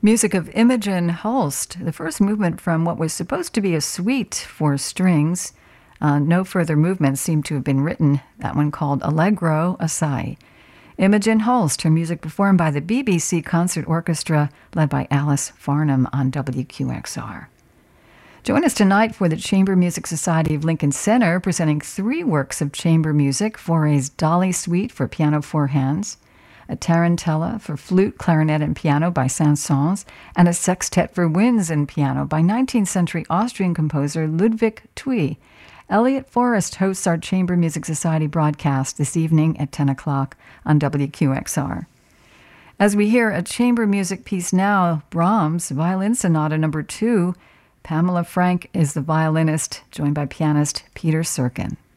Music of Imogen Holst, the first movement from what was supposed to be a suite for strings. No further movements seem to have been written, that one called Allegro Assai. Imogen Holst, her music performed by the BBC Concert Orchestra, led by Alice Farnham on WQXR. Join us tonight for the Chamber Music Society of Lincoln Center, presenting 3 works of chamber music: Fauré's Dolly Suite for piano 4 hands, a tarantella for flute, clarinet, and piano by Saint-Saëns, and a sextet for winds and piano by 19th century Austrian composer Ludwig Thuy. Elliot Forrest hosts our Chamber Music Society broadcast this evening at 10 o'clock on WQXR. As we hear a chamber music piece now, Brahms' Violin Sonata No. 2, Pamela Frank is the violinist, joined by pianist Peter Serkin.